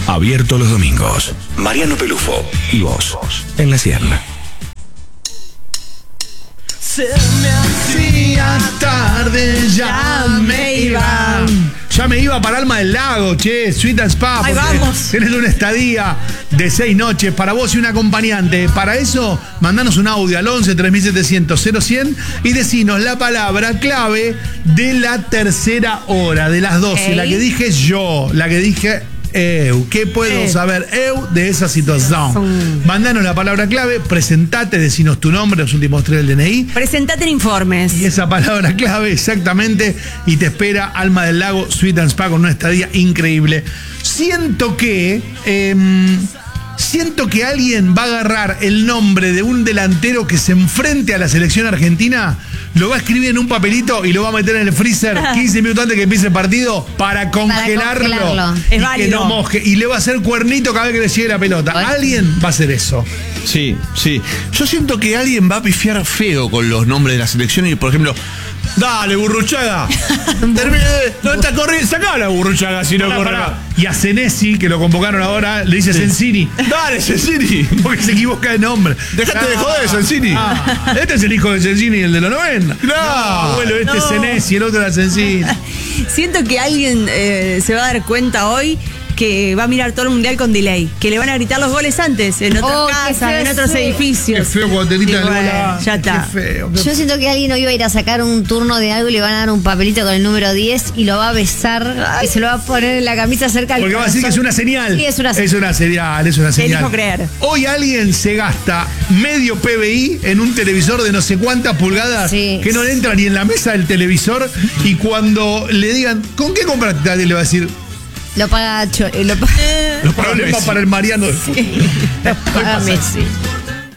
Abierto los domingos. Mariano Pelufo y vos en la sierra. Se me hacía tarde, ya me iba. Ya me iba para Alma del Lago, che, Sweet and Spa. Ahí vamos. Tenés una estadía de 6 noches para vos y un acompañante. Para eso, mandanos un audio al 11 3700 0100 y decinos la palabra clave de la tercera hora, de las 12. La que dije yo, la que dije eu. ¿Qué puedo saber eu de esa situación? Mandanos la palabra clave, presentate, decinos tu nombre, los últimos 3 del DNI. Presentate en informes. Y esa palabra clave, exactamente, y te espera Alma del Lago, Sweet and Spa, con una estadía increíble. Siento que alguien va a agarrar el nombre de un delantero que se enfrente a la selección argentina, lo va a escribir en un papelito y lo va a meter en el freezer 15 minutos antes que empiece el partido para congelarlo. Es y válido. que no moje. Y le va a hacer cuernito cada vez que le llegue la pelota. Alguien va a hacer eso. Sí, sí. Yo siento que alguien va a pifiar feo con los nombres de la selección y, por ejemplo, dale, Burruchaga. No está corriendo. Sacá la Burruchaga si no corre. Y a Senesi, que lo convocaron ahora, le dice Sensini. Dale, Sensini. Porque se equivoca de nombre. Dejate de joder, Sensini. Este es el hijo de Sensini, el de los 90. No, bueno, este es Senesi, el otro era Sensini. Siento que alguien se va a dar cuenta hoy que va a mirar todo el mundial con delay, que le van a gritar los goles antes, en otras casas, en otros edificios. Qué feo cuando te gritan el gol. Ya está. Qué feo. Yo siento que alguien hoy va a ir a sacar un turno de algo y le van a dar un papelito con el número 10 y lo va a besar y se lo va a poner en la camisa cerca del Porque va a decir que es una señal. Sí, es una señal. Es una señal, es una señal. Elijo creer. Hoy alguien se gasta medio PBI en un televisor de no sé cuántas pulgadas que no le entra ni en la mesa del televisor, y cuando le digan, ¿con qué compraste? Alguien le va a decir, lo paga los problemas para el Mariano de fútbol. Lo paga Messi.